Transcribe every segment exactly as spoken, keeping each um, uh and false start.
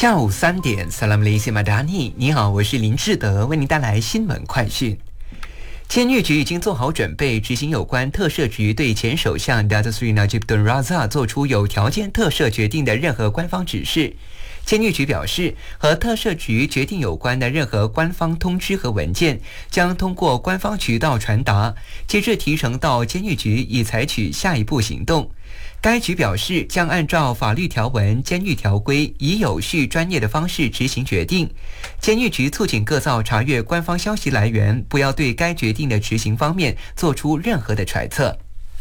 下午三点 Salam Malaysia Madani， 你好，我是林志德，为您带来新闻快讯。监狱局已经做好准备，执行有关特赦局对前首相 Datuk Seri Najib Tun Razak 做出有条件特赦决定的任何官方指示。监狱局表示，和特赦局决定有关的任何官方通知和文件将通过官方渠道传达，接着提呈到监狱局以采取下一步行动。该局表示，将按照法律条文、监狱条规，以有序专业的方式执行决定。监狱局促请各造查阅官方消息来源，不要对该决定的执行方面做出任何的揣测。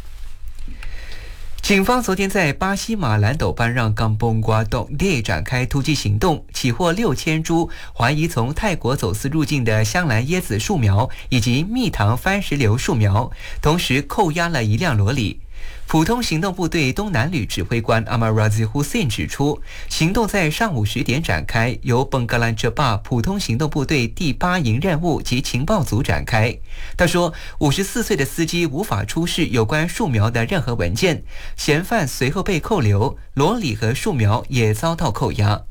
警方昨天在巴西马兰斗班让冈崩瓜洞列展开突击行动，起获六千株怀疑从泰国走私入境的香兰椰子树苗以及蜜糖番石榴树苗，同时扣押了一辆罗里。普通行动部队东南旅指挥官 Ahmad Razi Hussein 指出，行动在上午十点展开，由本格兰哲坝普通行动部队第八营任务及情报组展开。他说，五十四岁的司机无法出示有关树苗的任何文件，嫌犯随后被扣留，罗里和树苗也遭到扣押。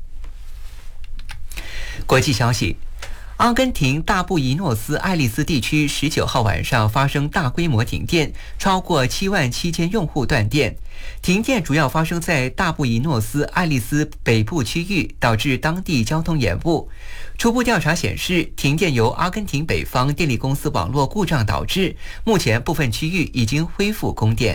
国际消息，阿根廷大布宜诺斯艾利斯地区十九号晚上发生大规模停电，超过七万七千用户断电。停电主要发生在大布宜诺斯艾利斯北部区域，导致当地交通延误。初步调查显示，停电由阿根廷北方电力公司网络故障导致，目前部分区域已经恢复供电。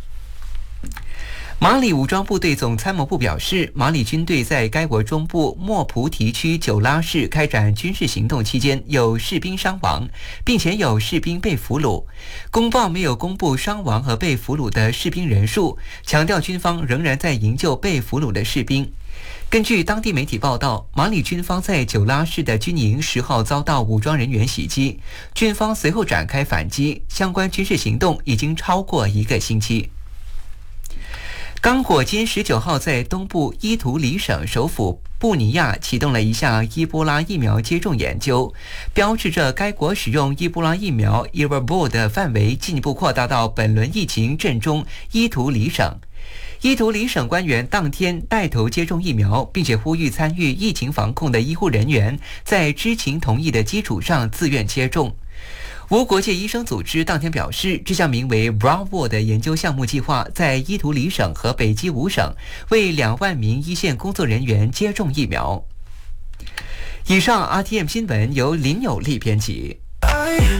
马里武装部队总参谋部表示，马里军队在该国中部莫菩提区九拉市开展军事行动期间，有士兵伤亡，并且有士兵被俘虏。公报没有公布伤亡和被俘虏的士兵人数，强调军方仍然在营救被俘虏的士兵。根据当地媒体报道，马里军方在九拉市的军营十号遭到武装人员袭击，军方随后展开反击，相关军事行动已经超过一个星期。刚果金十九号在东部伊图里省首府布尼亚启动了一项伊波拉疫苗接种研究，标志着该国使用伊波拉疫苗 Ervebo 的范围进一步扩大到本轮疫情震中伊图里省。伊图里省官员当天带头接种疫苗，并且呼吁参与疫情防控的医护人员在知情同意的基础上自愿接种。无国界医生组织当天表示，这项名为 Bravo 的研究项目计划在伊图里省和北基五省为两万名一线工作人员接种疫苗。以上 R T M 新闻由林有利编辑。